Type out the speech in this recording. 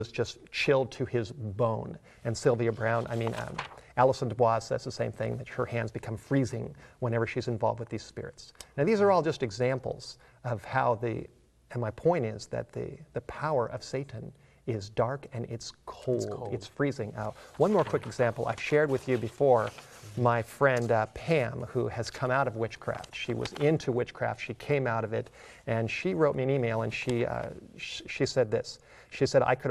was just chilled to his bone. And Sylvia Brown, Alison Dubois says the same thing, that her hands become freezing whenever she's involved with these spirits. Now, these are all just examples of how and my point is that the power of Satan is dark and it's cold. It's freezing out. One more quick example. I've shared with you before my friend Pam, who has come out of witchcraft. She was into witchcraft. She came out of it, and she wrote me an email, and she said this. She said, I could